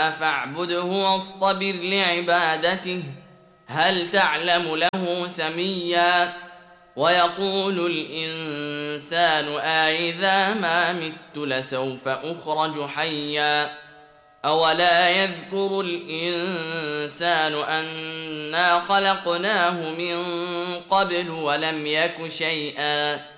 فاعبده واصطبر لعبادته هل تعلم له سميا ويقول الإنسان أإذا ما مت لسوف أخرج حيا أولا يذكر الإنسان أنا خلقناه من قبل ولم يك شيئا